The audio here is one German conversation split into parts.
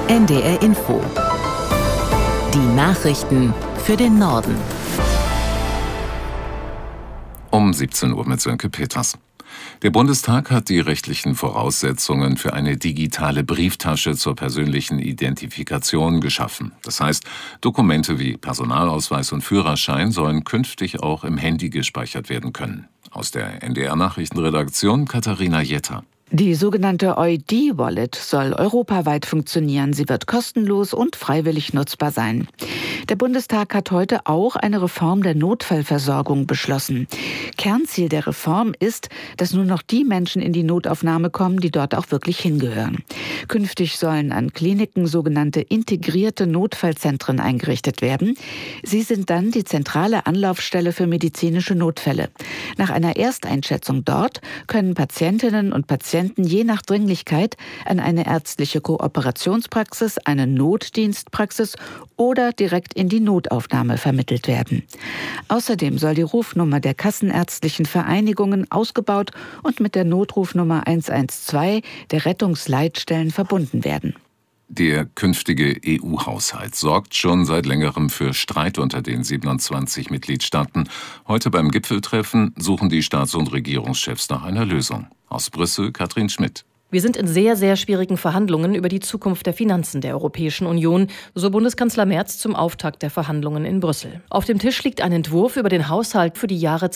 NDR Info. Die Nachrichten für den Norden. Um 17 Uhr mit Sönke Peters. Der Bundestag hat die rechtlichen Voraussetzungen für eine digitale Brieftasche zur persönlichen Identifikation geschaffen. Das heißt, Dokumente wie Personalausweis und Führerschein sollen künftig auch im Handy gespeichert werden können. Aus der NDR-Nachrichtenredaktion Katharina Jetter. Die sogenannte ID-Wallet soll europaweit funktionieren. Sie wird kostenlos und freiwillig nutzbar sein. Der Bundestag hat heute auch eine Reform der Notfallversorgung beschlossen. Kernziel der Reform ist, dass nur noch die Menschen in die Notaufnahme kommen, die dort auch wirklich hingehören. Künftig sollen an Kliniken sogenannte integrierte Notfallzentren eingerichtet werden. Sie sind dann die zentrale Anlaufstelle für medizinische Notfälle. Nach einer Ersteinschätzung dort können Patientinnen und Patienten je nach Dringlichkeit an eine ärztliche Kooperationspraxis, eine Notdienstpraxis oder direkt in die Notaufnahme vermittelt werden. Außerdem soll die Rufnummer der kassenärztlichen Vereinigungen ausgebaut und mit der Notrufnummer 112 der Rettungsleitstellen verbunden werden. Der künftige EU-Haushalt sorgt schon seit längerem für Streit unter den 27 Mitgliedstaaten. Heute beim Gipfeltreffen suchen die Staats- und Regierungschefs nach einer Lösung. Aus Brüssel Katrin Schmidt. Wir sind in sehr, sehr schwierigen Verhandlungen über die Zukunft der Finanzen der Europäischen Union, so Bundeskanzler Merz zum Auftakt der Verhandlungen in Brüssel. Auf dem Tisch liegt ein Entwurf über den Haushalt für die Jahre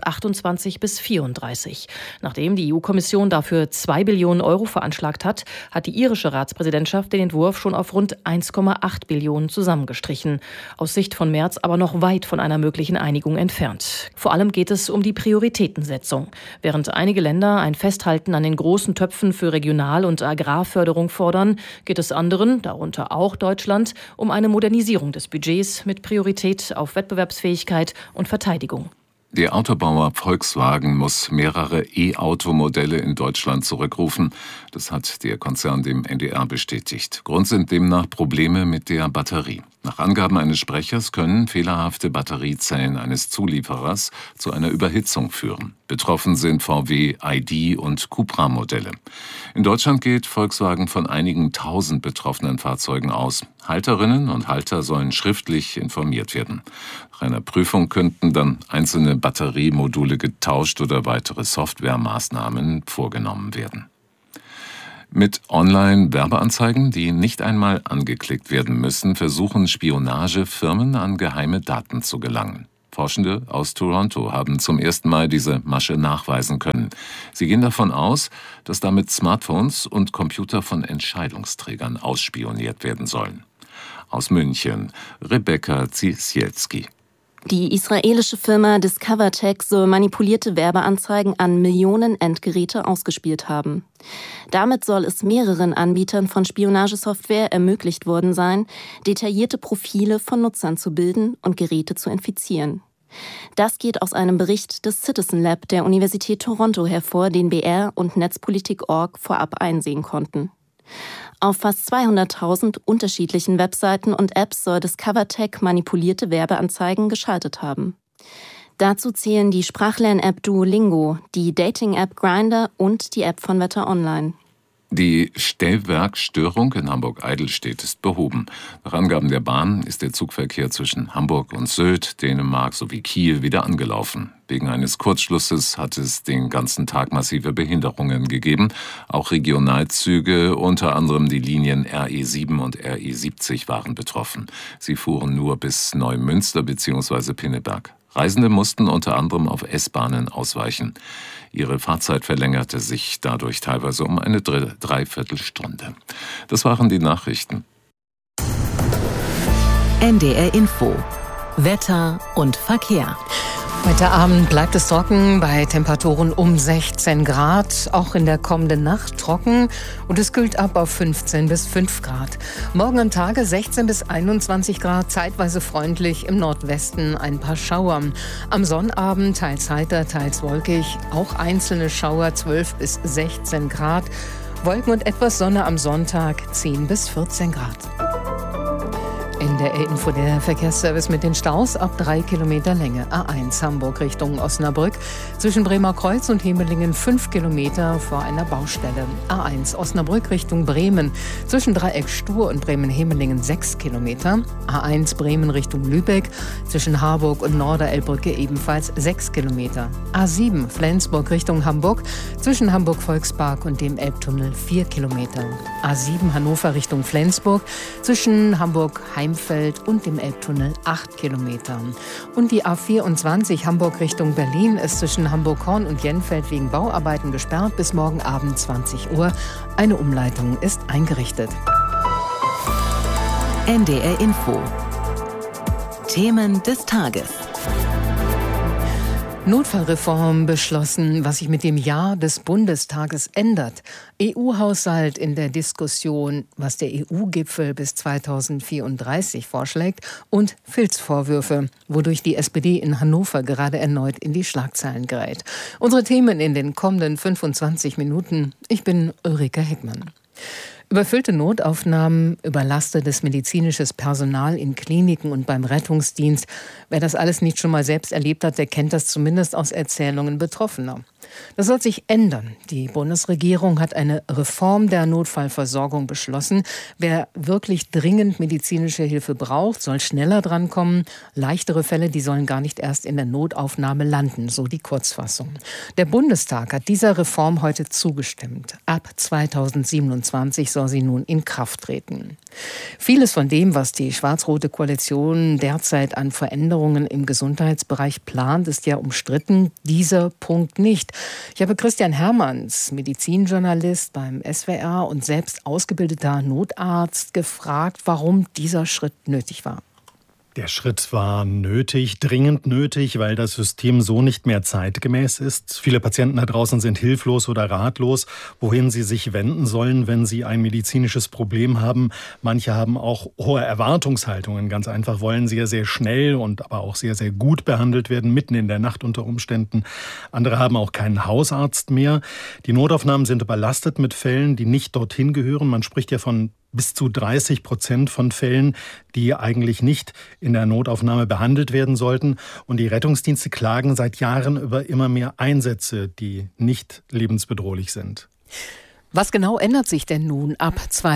2028 bis 2034. Nachdem die EU-Kommission dafür 2 Billionen Euro veranschlagt hat, hat die irische Ratspräsidentschaft den Entwurf schon auf rund 1,8 Billionen zusammengestrichen. Aus Sicht von Merz aber noch weit von einer möglichen Einigung entfernt. Vor allem geht es um die Prioritätensetzung. Während einige Länder ein Festhalten an den großen Töpfen für Regional- und Agrarförderung fordern, geht es anderen, darunter auch Deutschland, um eine Modernisierung des Budgets mit Priorität auf Wettbewerbsfähigkeit und Verteidigung. Der Autobauer Volkswagen muss mehrere E-Auto-Modelle in Deutschland zurückrufen. Das hat der Konzern dem NDR bestätigt. Grund sind demnach Probleme mit der Batterie. Nach Angaben eines Sprechers können fehlerhafte Batteriezellen eines Zulieferers zu einer Überhitzung führen. Betroffen sind VW, ID und Cupra-Modelle. In Deutschland geht Volkswagen von einigen tausend betroffenen Fahrzeugen aus. Halterinnen und Halter sollen schriftlich informiert werden. Nach einer Prüfung könnten dann einzelne Batteriemodule getauscht oder weitere Softwaremaßnahmen vorgenommen werden. Mit Online-Werbeanzeigen, die nicht einmal angeklickt werden müssen, versuchen Spionagefirmen an geheime Daten zu gelangen. Forschende aus Toronto haben zum ersten Mal diese Masche nachweisen können. Sie gehen davon aus, dass damit Smartphones und Computer von Entscheidungsträgern ausspioniert werden sollen. Aus München, Rebecca Zisielski. Die israelische Firma DiscoverTech soll manipulierte Werbeanzeigen an Millionen Endgeräte ausgespielt haben. Damit soll es mehreren Anbietern von Spionagesoftware ermöglicht worden sein, detaillierte Profile von Nutzern zu bilden und Geräte zu infizieren. Das geht aus einem Bericht des Citizen Lab der Universität Toronto hervor, den BR und Netzpolitik.org vorab einsehen konnten. Auf fast 200.000 unterschiedlichen Webseiten und Apps soll DiscoverTech manipulierte Werbeanzeigen geschaltet haben. Dazu zählen die Sprachlern-App Duolingo, die Dating-App Grindr und die App von Wetter Online. Die Stellwerkstörung in Hamburg-Eidelstedt ist behoben. Nach Angaben der Bahn ist der Zugverkehr zwischen Hamburg und Sylt, Dänemark sowie Kiel wieder angelaufen. Wegen eines Kurzschlusses hat es den ganzen Tag massive Behinderungen gegeben. Auch Regionalzüge, unter anderem die Linien RE7 und RE70 waren betroffen. Sie fuhren nur bis Neumünster bzw. Pinneberg. Reisende mussten unter anderem auf S-Bahnen ausweichen. Ihre Fahrzeit verlängerte sich dadurch teilweise um eine Dreiviertelstunde. Das waren die Nachrichten. NDR Info. Wetter und Verkehr. Heute Abend bleibt es trocken bei Temperaturen um 16 Grad. Auch in der kommenden Nacht trocken und es kühlt ab auf 15 bis 5 Grad. Morgen am Tage 16 bis 21 Grad, zeitweise freundlich, im Nordwesten ein paar Schauer. Am Sonnabend teils heiter, teils wolkig, auch einzelne Schauer 12 bis 16 Grad. Wolken und etwas Sonne am Sonntag 10 bis 14 Grad. NDR Info, der Verkehrsservice mit den Staus ab 3 Kilometer Länge. A1 Hamburg Richtung Osnabrück. Zwischen Bremer Kreuz und Hemelingen 5 Kilometer vor einer Baustelle. A1 Osnabrück Richtung Bremen. Zwischen Dreieck Stur und Bremen-Hemelingen 6 Kilometer. A1 Bremen Richtung Lübeck. Zwischen Harburg und Norderelbbrücke ebenfalls 6 Kilometer. A7 Flensburg Richtung Hamburg. Zwischen Hamburg-Volkspark und dem Elbtunnel 4 Kilometer. A7 Hannover Richtung Flensburg. Zwischen Hamburg-Heimfeld und dem Elbtunnel 8 Kilometer. Und die A24 Hamburg Richtung Berlin ist zwischen Hamburg-Horn und Jenfeld wegen Bauarbeiten gesperrt bis morgen Abend 20 Uhr. Eine Umleitung ist eingerichtet. NDR Info. Themen des Tages. Notfallreform beschlossen, was sich mit dem Jahr des Bundestages ändert. EU-Haushalt in der Diskussion, was der EU-Gipfel bis 2034 vorschlägt und Filzvorwürfe, wodurch die SPD in Hannover gerade erneut in die Schlagzeilen gerät. Unsere Themen in den kommenden 25 Minuten. Ich bin Ulrike Heckmann. Überfüllte Notaufnahmen, überlastetes medizinisches Personal in Kliniken und beim Rettungsdienst. Wer das alles nicht schon mal selbst erlebt hat, der kennt das zumindest aus Erzählungen Betroffener. Das soll sich ändern. Die Bundesregierung hat eine Reform der Notfallversorgung beschlossen. Wer wirklich dringend medizinische Hilfe braucht, soll schneller drankommen. Leichtere Fälle, die sollen gar nicht erst in der Notaufnahme landen, so die Kurzfassung. Der Bundestag hat dieser Reform heute zugestimmt. Ab 2027 soll sie nun in Kraft treten. Vieles von dem, was die schwarz-rote Koalition derzeit an Veränderungen im Gesundheitsbereich plant, ist ja umstritten. Dieser Punkt nicht. Ich habe Christian Hermanns, Medizinjournalist beim SWR und selbst ausgebildeter Notarzt, gefragt, warum dieser Schritt nötig war. Der Schritt war nötig, dringend nötig, weil das System so nicht mehr zeitgemäß ist. Viele Patienten da draußen sind hilflos oder ratlos, wohin sie sich wenden sollen, wenn sie ein medizinisches Problem haben. Manche haben auch hohe Erwartungshaltungen. Ganz einfach wollen sehr, sehr schnell und aber auch sehr, sehr gut behandelt werden, mitten in der Nacht unter Umständen. Andere haben auch keinen Hausarzt mehr. Die Notaufnahmen sind überlastet mit Fällen, die nicht dorthin gehören. Man spricht ja von bis zu 30% von Fällen, die eigentlich nicht in der Notaufnahme behandelt werden sollten. Und die Rettungsdienste klagen seit Jahren über immer mehr Einsätze, die nicht lebensbedrohlich sind. Was genau ändert sich denn nun ab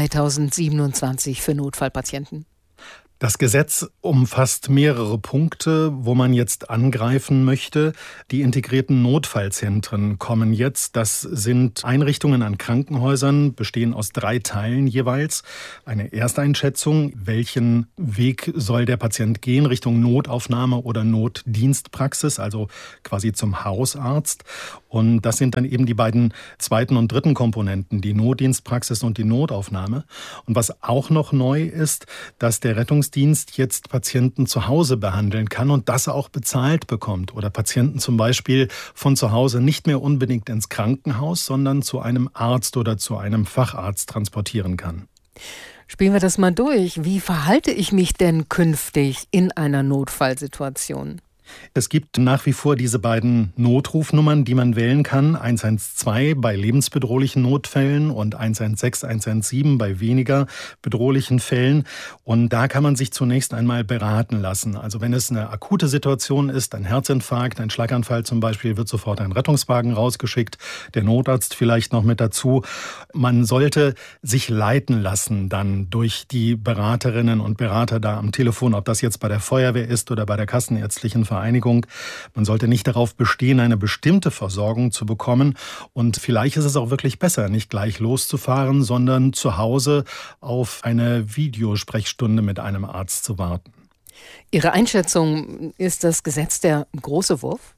2027 für Notfallpatienten? Das Gesetz umfasst mehrere Punkte, wo man jetzt angreifen möchte. Die integrierten Notfallzentren kommen jetzt. Das sind Einrichtungen an Krankenhäusern, bestehen aus 3 Teilen jeweils. Eine Ersteinschätzung, welchen Weg soll der Patient gehen, Richtung Notaufnahme oder Notdienstpraxis, also quasi zum Hausarzt. Und das sind dann eben die beiden zweiten und dritten Komponenten, die Notdienstpraxis und die Notaufnahme. Und was auch noch neu ist, dass der Rettungsdienst jetzt Patienten zu Hause behandeln kann und das auch bezahlt bekommt. Oder Patienten zum Beispiel von zu Hause nicht mehr unbedingt ins Krankenhaus, sondern zu einem Arzt oder zu einem Facharzt transportieren kann. Spielen wir das mal durch. Wie verhalte ich mich denn künftig in einer Notfallsituation? Es gibt nach wie vor diese beiden Notrufnummern, die man wählen kann. 112 bei lebensbedrohlichen Notfällen und 116, 117 bei weniger bedrohlichen Fällen. Und da kann man sich zunächst einmal beraten lassen. Also wenn es eine akute Situation ist, ein Herzinfarkt, ein Schlaganfall zum Beispiel, wird sofort ein Rettungswagen rausgeschickt, der Notarzt vielleicht noch mit dazu. Man sollte sich leiten lassen dann durch die Beraterinnen und Berater da am Telefon, ob das jetzt bei der Feuerwehr ist oder bei der kassenärztlichen Vereinigung. Man sollte nicht darauf bestehen, eine bestimmte Versorgung zu bekommen. Und vielleicht ist es auch wirklich besser, nicht gleich loszufahren, sondern zu Hause auf eine Videosprechstunde mit einem Arzt zu warten. Ihre Einschätzung, ist das Gesetz der große Wurf?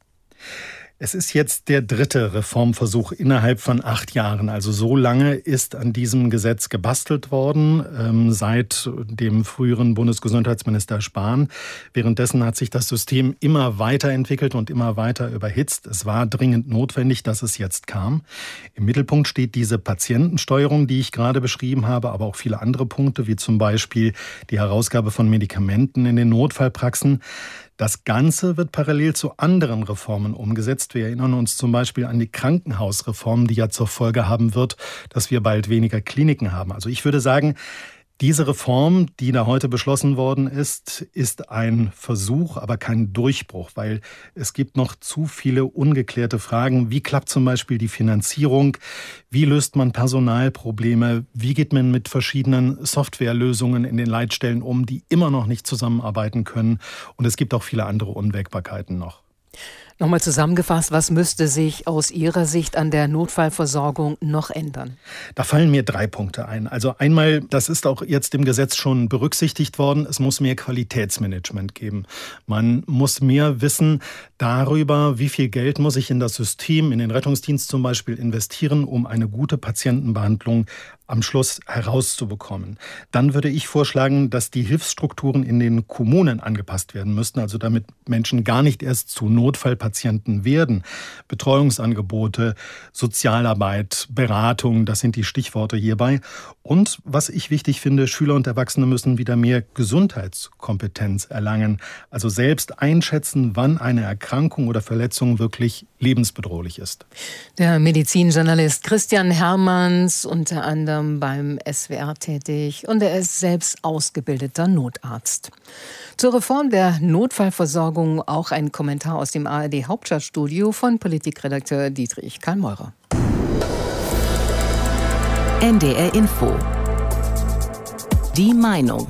Es ist jetzt der 3. Reformversuch innerhalb von 8 Jahren. Also so lange ist an diesem Gesetz gebastelt worden, seit dem früheren Bundesgesundheitsminister Spahn. Währenddessen hat sich das System immer weiterentwickelt und immer weiter überhitzt. Es war dringend notwendig, dass es jetzt kam. Im Mittelpunkt steht diese Patientensteuerung, die ich gerade beschrieben habe, aber auch viele andere Punkte, wie zum Beispiel die Herausgabe von Medikamenten in den Notfallpraxen. Das Ganze wird parallel zu anderen Reformen umgesetzt. Wir erinnern uns zum Beispiel an die Krankenhausreform, die ja zur Folge haben wird, dass wir bald weniger Kliniken haben. Also ich würde sagen, Diese Reform, die da heute beschlossen worden ist ein Versuch, aber kein Durchbruch, weil es gibt noch zu viele ungeklärte Fragen. Wie klappt zum Beispiel die Finanzierung? Wie löst man Personalprobleme? Wie geht man mit verschiedenen Softwarelösungen in den Leitstellen um, die immer noch nicht zusammenarbeiten können? Und es gibt auch viele andere Unwägbarkeiten noch. Nochmal zusammengefasst, was müsste sich aus Ihrer Sicht an der Notfallversorgung noch ändern? Da fallen mir 3 Punkte ein. Also einmal, das ist auch jetzt im Gesetz schon berücksichtigt worden, es muss mehr Qualitätsmanagement geben. Man muss mehr wissen darüber, wie viel Geld muss ich in das System, in den Rettungsdienst zum Beispiel investieren, um eine gute Patientenbehandlung am Schluss herauszubekommen. Dann würde ich vorschlagen, dass die Hilfsstrukturen in den Kommunen angepasst werden müssten, also damit Menschen gar nicht erst zu Notfallpatienten werden. Betreuungsangebote, Sozialarbeit, Beratung, das sind die Stichworte hierbei. Und was ich wichtig finde, Schüler und Erwachsene müssen wieder mehr Gesundheitskompetenz erlangen, also selbst einschätzen, wann eine Erkrankung oder Verletzung wirklich lebensbedrohlich ist. Der Medizinjournalist Christian Hermanns, unter anderem beim SWR tätig, und er ist selbst ausgebildeter Notarzt. Zur Reform der Notfallversorgung auch ein Kommentar aus dem ARD-Hauptstadtstudio von Politikredakteur Dietrich Karl-Meurer. NDR Info. Die Meinung.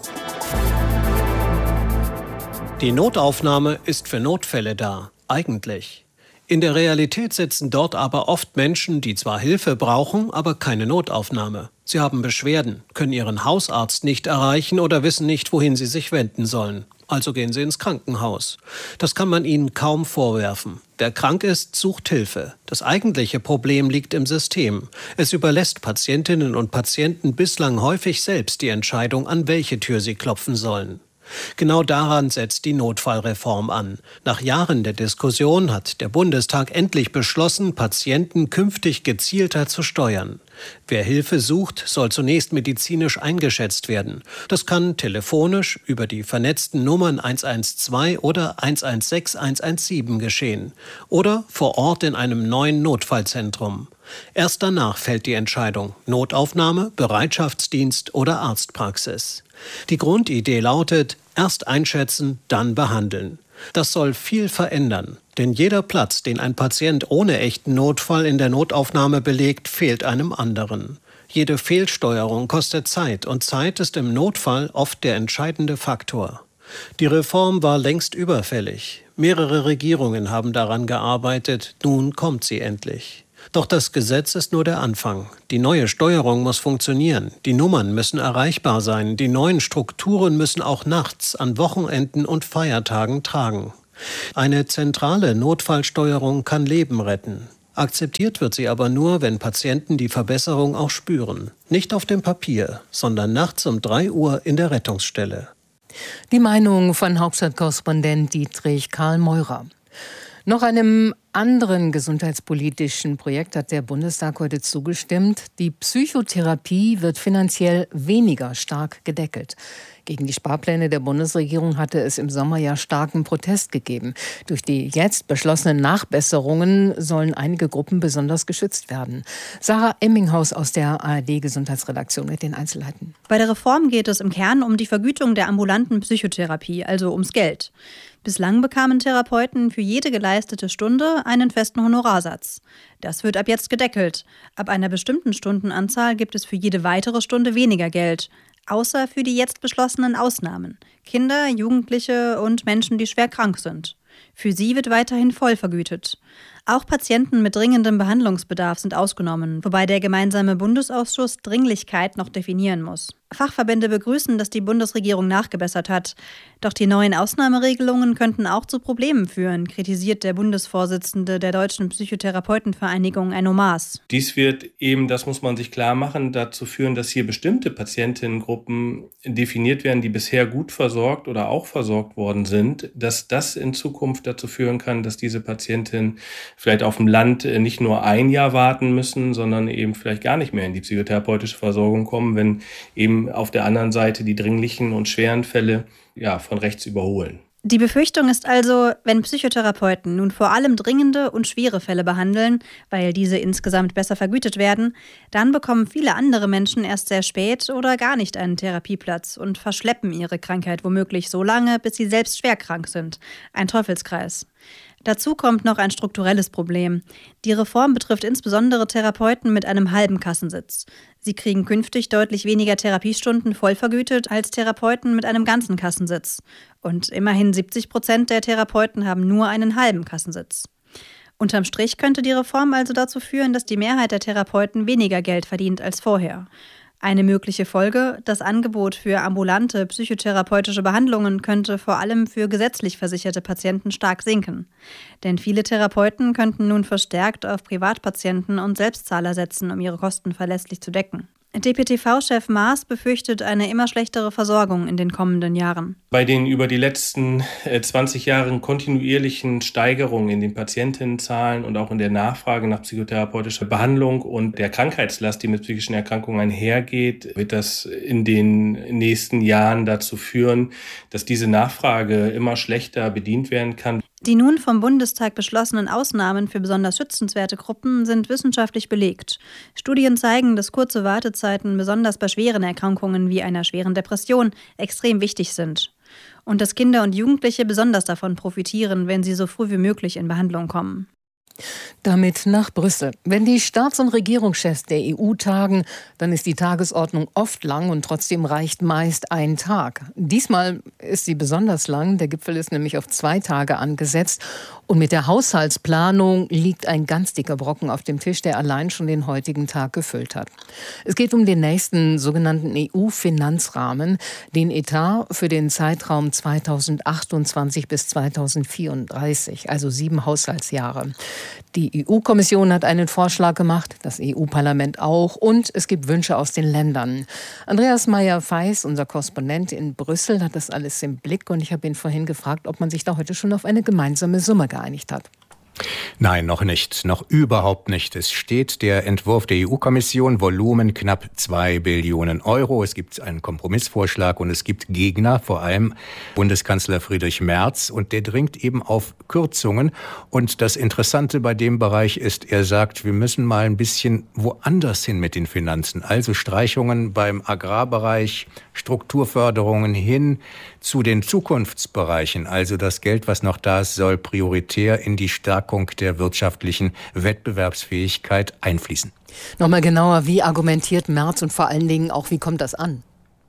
Die Notaufnahme ist für Notfälle da, eigentlich. In der Realität sitzen dort aber oft Menschen, die zwar Hilfe brauchen, aber keine Notaufnahme. Sie haben Beschwerden, können ihren Hausarzt nicht erreichen oder wissen nicht, wohin sie sich wenden sollen. Also gehen sie ins Krankenhaus. Das kann man ihnen kaum vorwerfen. Wer krank ist, sucht Hilfe. Das eigentliche Problem liegt im System. Es überlässt Patientinnen und Patienten bislang häufig selbst die Entscheidung, an welche Tür sie klopfen sollen. Genau daran setzt die Notfallreform an. Nach Jahren der Diskussion hat der Bundestag endlich beschlossen, Patienten künftig gezielter zu steuern. Wer Hilfe sucht, soll zunächst medizinisch eingeschätzt werden. Das kann telefonisch über die vernetzten Nummern 112 oder 116 117 geschehen oder vor Ort in einem neuen Notfallzentrum. Erst danach fällt die Entscheidung: Notaufnahme, Bereitschaftsdienst oder Arztpraxis. Die Grundidee lautet: erst einschätzen, dann behandeln. Das soll viel verändern, denn jeder Platz, den ein Patient ohne echten Notfall in der Notaufnahme belegt, fehlt einem anderen. Jede Fehlsteuerung kostet Zeit und Zeit ist im Notfall oft der entscheidende Faktor. Die Reform war längst überfällig. Mehrere Regierungen haben daran gearbeitet, nun kommt sie endlich. Doch das Gesetz ist nur der Anfang. Die neue Steuerung muss funktionieren. Die Nummern müssen erreichbar sein. Die neuen Strukturen müssen auch nachts, an Wochenenden und Feiertagen tragen. Eine zentrale Notfallsteuerung kann Leben retten. Akzeptiert wird sie aber nur, wenn Patienten die Verbesserung auch spüren. Nicht auf dem Papier, sondern nachts um 3 Uhr in der Rettungsstelle. Die Meinung von Hauptstadtkorrespondent Dietrich Karl-Meurer. Noch einem anderen gesundheitspolitischen Projekt hat der Bundestag heute zugestimmt. Die Psychotherapie wird finanziell weniger stark gedeckelt. Gegen die Sparpläne der Bundesregierung hatte es im Sommer ja starken Protest gegeben. Durch die jetzt beschlossenen Nachbesserungen sollen einige Gruppen besonders geschützt werden. Sarah Emminghaus aus der ARD-Gesundheitsredaktion mit den Einzelheiten. Bei der Reform geht es im Kern um die Vergütung der ambulanten Psychotherapie, also ums Geld. Bislang bekamen Therapeuten für jede geleistete Stunde einen festen Honorarsatz. Das wird ab jetzt gedeckelt. Ab einer bestimmten Stundenanzahl gibt es für jede weitere Stunde weniger Geld. Außer für die jetzt beschlossenen Ausnahmen. Kinder, Jugendliche und Menschen, die schwer krank sind. Für sie wird weiterhin voll vergütet. Auch Patienten mit dringendem Behandlungsbedarf sind ausgenommen, wobei der gemeinsame Bundesausschuss Dringlichkeit noch definieren muss. Fachverbände begrüßen, dass die Bundesregierung nachgebessert hat. Doch die neuen Ausnahmeregelungen könnten auch zu Problemen führen, kritisiert der Bundesvorsitzende der Deutschen Psychotherapeutenvereinigung, Enno Maas. Dies wird eben, das muss man sich klar machen, dazu führen, dass hier bestimmte Patientinnengruppen definiert werden, die bisher gut versorgt oder auch versorgt worden sind, dass das in Zukunft dazu führen kann, dass diese Patientinnen vielleicht auf dem Land nicht nur 1 Jahr warten müssen, sondern eben vielleicht gar nicht mehr in die psychotherapeutische Versorgung kommen, wenn eben auf der anderen Seite die dringlichen und schweren Fälle von rechts überholen. Die Befürchtung ist also, wenn Psychotherapeuten nun vor allem dringende und schwere Fälle behandeln, weil diese insgesamt besser vergütet werden, dann bekommen viele andere Menschen erst sehr spät oder gar nicht einen Therapieplatz und verschleppen ihre Krankheit womöglich so lange, bis sie selbst schwer krank sind. Ein Teufelskreis. Dazu kommt noch ein strukturelles Problem. Die Reform betrifft insbesondere Therapeuten mit einem halben Kassensitz. Sie kriegen künftig deutlich weniger Therapiestunden vollvergütet als Therapeuten mit einem ganzen Kassensitz. Und immerhin 70% der Therapeuten haben nur einen halben Kassensitz. Unterm Strich könnte die Reform also dazu führen, dass die Mehrheit der Therapeuten weniger Geld verdient als vorher. Eine mögliche Folge: Das Angebot für ambulante psychotherapeutische Behandlungen könnte vor allem für gesetzlich versicherte Patienten stark sinken. Denn viele Therapeuten könnten nun verstärkt auf Privatpatienten und Selbstzahler setzen, um ihre Kosten verlässlich zu decken. DPTV-Chef Maas befürchtet eine immer schlechtere Versorgung in den kommenden Jahren. Bei den über die letzten 20 Jahren kontinuierlichen Steigerungen in den Patientenzahlen und auch in der Nachfrage nach psychotherapeutischer Behandlung und der Krankheitslast, die mit psychischen Erkrankungen einhergeht, wird das in den nächsten Jahren dazu führen, dass diese Nachfrage immer schlechter bedient werden kann. Die nun vom Bundestag beschlossenen Ausnahmen für besonders schützenswerte Gruppen sind wissenschaftlich belegt. Studien zeigen, dass kurze Wartezeiten besonders bei schweren Erkrankungen wie einer schweren Depression extrem wichtig sind. Und dass Kinder und Jugendliche besonders davon profitieren, wenn sie so früh wie möglich in Behandlung kommen. Damit nach Brüssel. Wenn die Staats- und Regierungschefs der EU tagen, dann ist die Tagesordnung oft lang und trotzdem reicht meist ein Tag. Diesmal ist sie besonders lang. Der Gipfel ist nämlich auf 2 Tage angesetzt. Und mit der Haushaltsplanung liegt ein ganz dicker Brocken auf dem Tisch, der allein schon den heutigen Tag gefüllt hat. Es geht um den nächsten sogenannten EU-Finanzrahmen, den Etat für den Zeitraum 2028 bis 2034, also 7 Haushaltsjahre. Die EU-Kommission hat einen Vorschlag gemacht, das EU-Parlament auch, und es gibt Wünsche aus den Ländern. Andreas Meyer-Feis, unser Korrespondent in Brüssel, hat das alles im Blick und ich habe ihn vorhin gefragt, ob man sich da heute schon auf eine gemeinsame Summe geeinigt hat. Nein, noch nicht. Noch überhaupt nicht. Es steht der Entwurf der EU-Kommission, Volumen knapp 2 Billionen Euro. Es gibt einen Kompromissvorschlag und es gibt Gegner, vor allem Bundeskanzler Friedrich Merz. Und der dringt eben auf Kürzungen. Und das Interessante bei dem Bereich ist, er sagt, wir müssen mal ein bisschen woanders hin mit den Finanzen. Also Streichungen beim Agrarbereich, Strukturförderungen hin zu den Zukunftsbereichen. Also das Geld, was noch da ist, soll prioritär in die Stärkung der wirtschaftlichen Wettbewerbsfähigkeit einfließen. Nochmal genauer, wie argumentiert Merz und vor allen Dingen auch, wie kommt das an?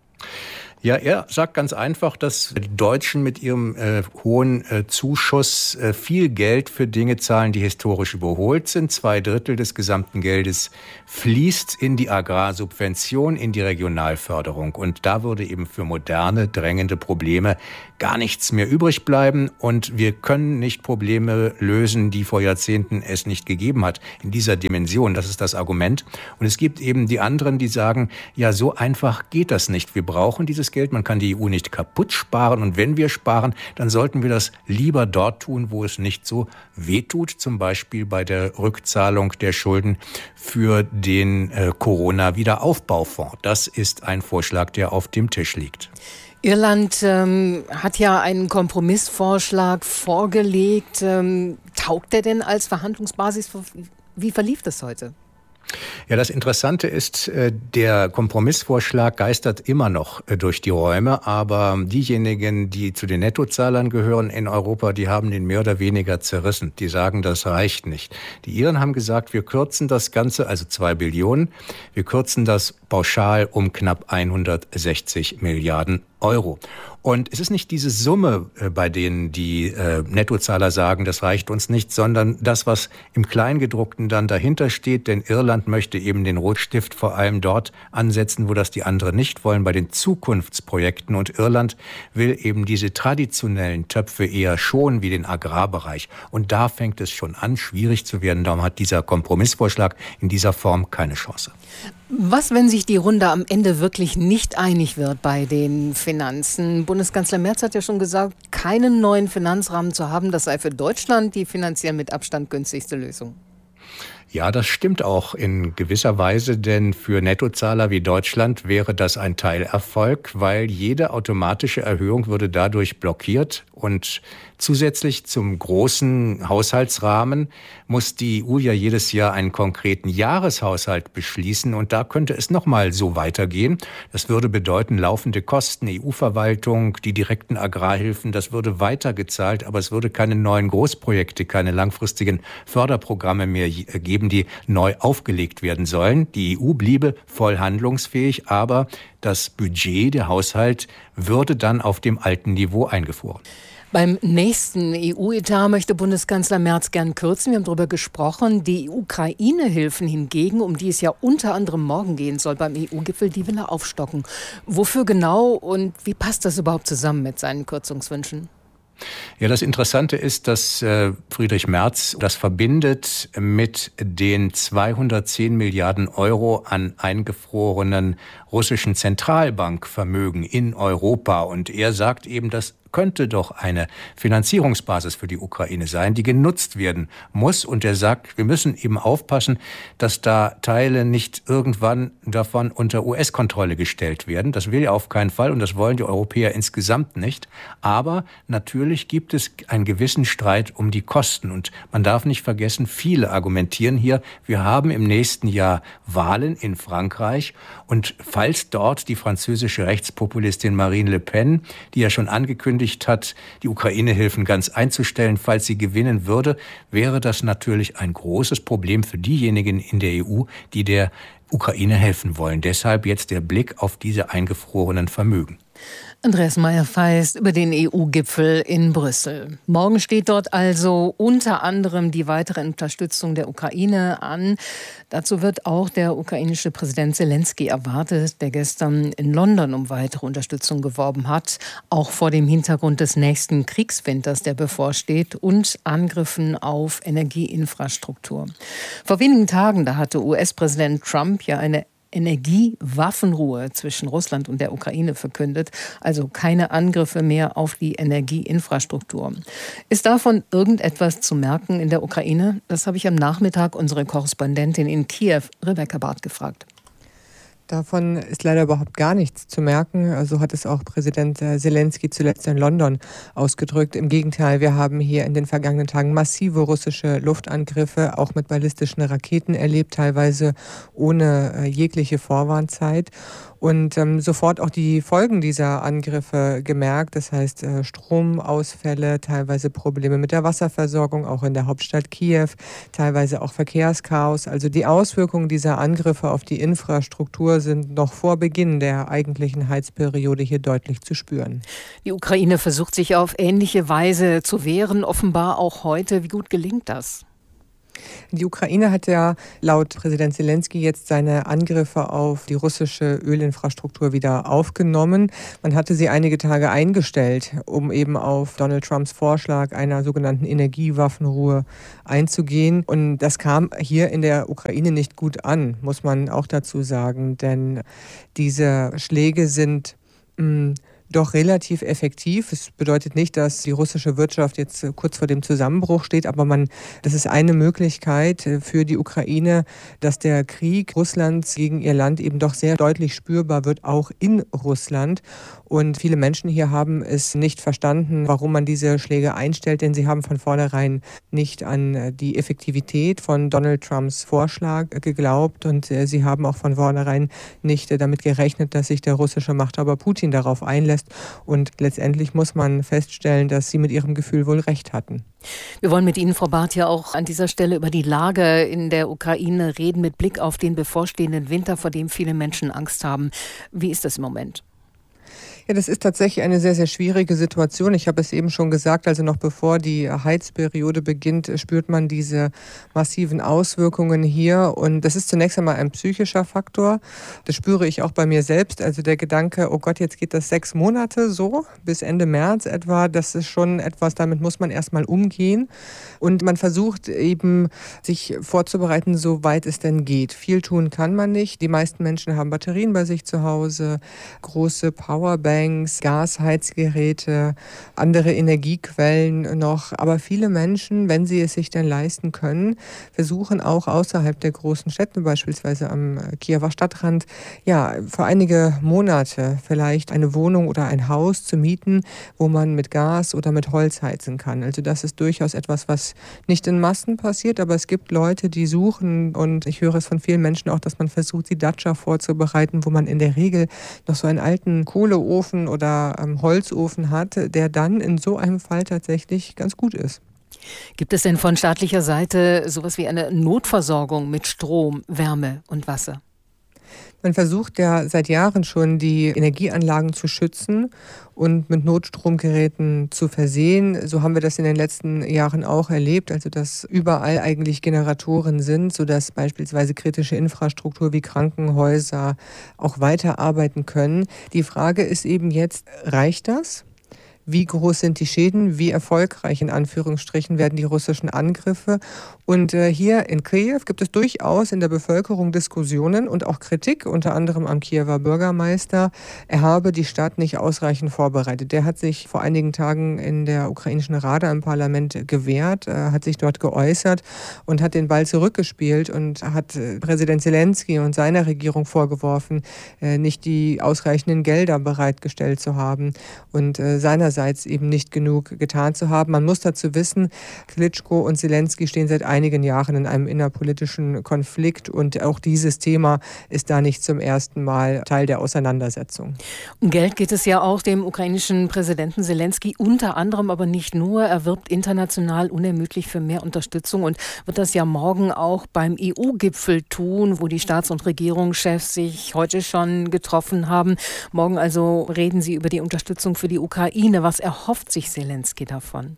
Ja, er sagt ganz einfach, dass die Deutschen mit ihrem hohen Zuschuss viel Geld für Dinge zahlen, die historisch überholt sind. 2/3 des gesamten Geldes fließt in die Agrarsubvention, in die Regionalförderung. Und da würde eben für moderne, drängende Probleme gar nichts mehr übrig bleiben. Und wir können nicht Probleme lösen, die vor Jahrzehnten es nicht gegeben hat, in dieser Dimension. Das ist das Argument. Und es gibt eben die anderen, die sagen, ja, so einfach geht das nicht. Wir brauchen dieses Geld. Man kann die EU nicht kaputt sparen. Und wenn wir sparen, dann sollten wir das lieber dort tun, wo es nicht so wehtut. Zum Beispiel bei der Rückzahlung der Schulden für den Corona-Wiederaufbaufonds. Das ist ein Vorschlag, der auf dem Tisch liegt. Irland hat ja einen Kompromissvorschlag vorgelegt. Taugt der denn als Verhandlungsbasis? Wie verlief das heute? Ja, das Interessante ist, der Kompromissvorschlag geistert immer noch durch die Räume, aber diejenigen, die zu den Nettozahlern gehören in Europa, die haben den mehr oder weniger zerrissen. Die sagen, das reicht nicht. Die Iren haben gesagt, wir kürzen das Ganze, also 2 Billionen, wir kürzen das pauschal um knapp 160 Milliarden Euro. Und es ist nicht diese Summe, bei denen die Nettozahler sagen, das reicht uns nicht, sondern das, was im Kleingedruckten dann dahinter steht. Denn Irland möchte eben den Rotstift vor allem dort ansetzen, wo das die anderen nicht wollen, bei den Zukunftsprojekten. Und Irland will eben diese traditionellen Töpfe eher schonen, wie den Agrarbereich. Und da fängt es schon an, schwierig zu werden. Darum hat dieser Kompromissvorschlag in dieser Form keine Chance. Was, wenn sich die Runde am Ende wirklich nicht einig wird bei den Finanzen? Bundeskanzler Merz hat ja schon gesagt, keinen neuen Finanzrahmen zu haben, das sei für Deutschland die finanziell mit Abstand günstigste Lösung. Ja, das stimmt auch in gewisser Weise, denn für Nettozahler wie Deutschland wäre das ein Teilerfolg, weil jede automatische Erhöhung würde dadurch blockiert und zusätzlich zum großen Haushaltsrahmen muss die EU ja jedes Jahr einen konkreten Jahreshaushalt beschließen und da könnte es nochmal so weitergehen. Das würde bedeuten laufende Kosten, EU-Verwaltung, die direkten Agrarhilfen, das würde weitergezahlt, aber es würde keine neuen Großprojekte, keine langfristigen Förderprogramme mehr geben, die neu aufgelegt werden sollen. Die EU bliebe voll handlungsfähig, aber das Budget, der Haushalt, würde dann auf dem alten Niveau eingefroren. Beim nächsten EU-Etat möchte Bundeskanzler Merz gern kürzen. Wir haben darüber gesprochen. Die Ukraine-Hilfen hingegen, um die es ja unter anderem morgen gehen soll beim EU-Gipfel, die will er aufstocken. Wofür genau und wie passt das überhaupt zusammen mit seinen Kürzungswünschen? Ja, das Interessante ist, dass Friedrich Merz das verbindet mit den 210 Milliarden Euro an eingefrorenen russischen Zentralbankvermögen in Europa. Und er sagt eben, das könnte doch eine Finanzierungsbasis für die Ukraine sein, die genutzt werden muss. Und er sagt, wir müssen eben aufpassen, dass da Teile nicht irgendwann davon unter US-Kontrolle gestellt werden. Das will er auf keinen Fall und das wollen die Europäer insgesamt nicht. Aber natürlich gibt es einen gewissen Streit um die Kosten. Und man darf nicht vergessen, viele argumentieren hier, wir haben im nächsten Jahr Wahlen in Frankreich. Und falls dort die französische Rechtspopulistin Marine Le Pen, die ja schon angekündigt hat, die Ukraine-Hilfen ganz einzustellen, falls sie gewinnen würde, wäre das natürlich ein großes Problem für diejenigen in der EU, die der Ukraine helfen wollen. Deshalb jetzt der Blick auf diese eingefrorenen Vermögen. Andreas Meyer-Feist über den EU-Gipfel in Brüssel. Morgen steht dort also unter anderem die weitere Unterstützung der Ukraine an. Dazu wird auch der ukrainische Präsident Zelensky erwartet, der gestern in London um weitere Unterstützung geworben hat, auch vor dem Hintergrund des nächsten Kriegswinters, der bevorsteht, und Angriffen auf Energieinfrastruktur. Vor wenigen Tagen, da hatte US-Präsident Trump ja eine Energiewaffenruhe zwischen Russland und der Ukraine verkündet, also keine Angriffe mehr auf die Energieinfrastruktur. Ist davon irgendetwas zu merken in der Ukraine? Das habe ich am Nachmittag unsere Korrespondentin in Kiew, Rebecca Barth, gefragt. Davon ist leider überhaupt gar nichts zu merken. So hat es auch Präsident Zelensky zuletzt in London ausgedrückt. Im Gegenteil, wir haben hier in den vergangenen Tagen massive russische Luftangriffe, auch mit ballistischen Raketen erlebt, teilweise ohne jegliche Vorwarnzeit. Und sofort auch die Folgen dieser Angriffe gemerkt. Das heißt Stromausfälle, teilweise Probleme mit der Wasserversorgung, auch in der Hauptstadt Kiew, teilweise auch Verkehrschaos. Also die Auswirkungen dieser Angriffe auf die Infrastruktur sind noch vor Beginn der eigentlichen Heizperiode hier deutlich zu spüren. Die Ukraine versucht sich auf ähnliche Weise zu wehren, offenbar auch heute. Wie gut gelingt das? Die Ukraine hat ja laut Präsident Zelensky jetzt seine Angriffe auf die russische Ölinfrastruktur wieder aufgenommen. Man hatte sie einige Tage eingestellt, um eben auf Donald Trumps Vorschlag einer sogenannten Energiewaffenruhe einzugehen. Und das kam hier in der Ukraine nicht gut an, muss man auch dazu sagen. Denn diese Schläge sind doch relativ effektiv. Es bedeutet nicht, dass die russische Wirtschaft jetzt kurz vor dem Zusammenbruch steht, aber das ist eine Möglichkeit für die Ukraine, dass der Krieg Russlands gegen ihr Land eben doch sehr deutlich spürbar wird, auch in Russland. Und viele Menschen hier haben es nicht verstanden, warum man diese Schläge einstellt, denn sie haben von vornherein nicht an die Effektivität von Donald Trumps Vorschlag geglaubt und sie haben auch von vornherein nicht damit gerechnet, dass sich der russische Machthaber Putin darauf einlässt. Und letztendlich muss man feststellen, dass sie mit ihrem Gefühl wohl recht hatten. Wir wollen mit Ihnen, Frau Barth, ja auch an dieser Stelle über die Lage in der Ukraine reden, mit Blick auf den bevorstehenden Winter, vor dem viele Menschen Angst haben. Wie ist das im Moment? Ja, das ist tatsächlich eine sehr, sehr schwierige Situation. Ich habe es eben schon gesagt, also noch bevor die Heizperiode beginnt, spürt man diese massiven Auswirkungen hier. Und das ist zunächst einmal ein psychischer Faktor. Das spüre ich auch bei mir selbst. Also der Gedanke, oh Gott, jetzt geht das 6 Monate so, bis Ende März etwa. Das ist schon etwas, damit muss man erstmal umgehen. Und man versucht eben, sich vorzubereiten, soweit es denn geht. Viel tun kann man nicht. Die meisten Menschen haben Batterien bei sich zu Hause, große Powerbanks. Powerbanks, Gasheizgeräte, andere Energiequellen noch. Aber viele Menschen, wenn sie es sich dann leisten können, versuchen auch außerhalb der großen Städte, beispielsweise am Kiewer Stadtrand, für einige Monate vielleicht eine Wohnung oder ein Haus zu mieten, wo man mit Gas oder mit Holz heizen kann. Also das ist durchaus etwas, was nicht in Massen passiert, aber es gibt Leute, die suchen, und ich höre es von vielen Menschen auch, dass man versucht, die Datscha vorzubereiten, wo man in der Regel noch so einen alten Kohleofen oder Holzofen hat, der dann in so einem Fall tatsächlich ganz gut ist. Gibt es denn von staatlicher Seite sowas wie eine Notversorgung mit Strom, Wärme und Wasser? Man versucht ja seit Jahren schon, die Energieanlagen zu schützen und mit Notstromgeräten zu versehen. So haben wir das in den letzten Jahren auch erlebt, also dass überall eigentlich Generatoren sind, sodass beispielsweise kritische Infrastruktur wie Krankenhäuser auch weiterarbeiten können. Die Frage ist eben jetzt, reicht das? Wie groß sind die Schäden? Wie erfolgreich in Anführungsstrichen werden die russischen Angriffe? Und hier in Kiew gibt es durchaus in der Bevölkerung Diskussionen und auch Kritik, unter anderem am Kiewer Bürgermeister. Er habe die Stadt nicht ausreichend vorbereitet. Der hat sich vor einigen Tagen in der ukrainischen Rada im Parlament gewehrt, hat sich dort geäußert und hat den Ball zurückgespielt und hat Präsident Zelensky und seiner Regierung vorgeworfen, nicht die ausreichenden Gelder bereitgestellt zu haben und seinerseits eben nicht genug getan zu haben. Man muss dazu wissen, Klitschko und Zelensky stehen seit einigen Jahren in einem innerpolitischen Konflikt und auch dieses Thema ist da nicht zum ersten Mal Teil der Auseinandersetzung. Um Geld geht es ja auch dem ukrainischen Präsidenten Zelensky unter anderem, aber nicht nur. Er wirbt international unermüdlich für mehr Unterstützung und wird das ja morgen auch beim EU-Gipfel tun, wo die Staats- und Regierungschefs sich heute schon getroffen haben. Morgen also reden sie über die Unterstützung für die Ukraine. Was erhofft sich Zelensky davon?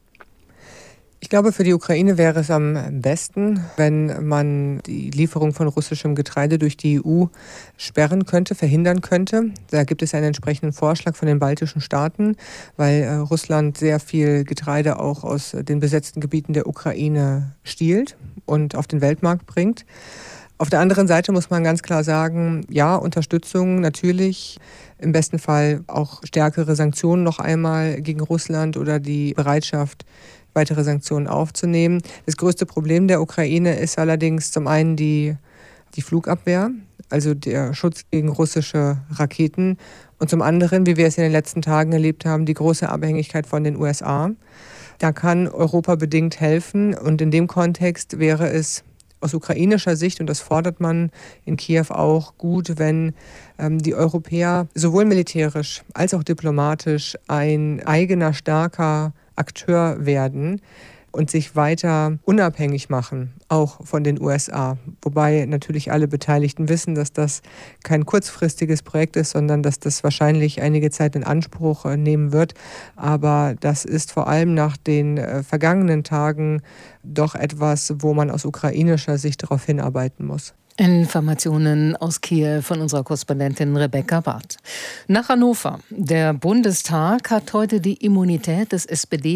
Ich glaube, für die Ukraine wäre es am besten, wenn man die Lieferung von russischem Getreide durch die EU sperren könnte, verhindern könnte. Da gibt es einen entsprechenden Vorschlag von den baltischen Staaten, weil Russland sehr viel Getreide auch aus den besetzten Gebieten der Ukraine stiehlt und auf den Weltmarkt bringt. Auf der anderen Seite muss man ganz klar sagen, ja, Unterstützung natürlich, im besten Fall auch stärkere Sanktionen noch einmal gegen Russland oder die Bereitschaft, weitere Sanktionen aufzunehmen. Das größte Problem der Ukraine ist allerdings zum einen die Flugabwehr, also der Schutz gegen russische Raketen und zum anderen, wie wir es in den letzten Tagen erlebt haben, die große Abhängigkeit von den USA. Da kann Europa bedingt helfen und in dem Kontext wäre es aus ukrainischer Sicht, und das fordert man in Kiew auch, gut, wenn die Europäer sowohl militärisch als auch diplomatisch ein eigener, starker Akteur werden und sich weiter unabhängig machen, auch von den USA. Wobei natürlich alle Beteiligten wissen, dass das kein kurzfristiges Projekt ist, sondern dass das wahrscheinlich einige Zeit in Anspruch nehmen wird. Aber das ist vor allem nach den vergangenen Tagen doch etwas, wo man aus ukrainischer Sicht darauf hinarbeiten muss. Informationen aus Kiew von unserer Korrespondentin Rebecca Barth. Nach Hannover. Der Bundestag hat heute die Immunität des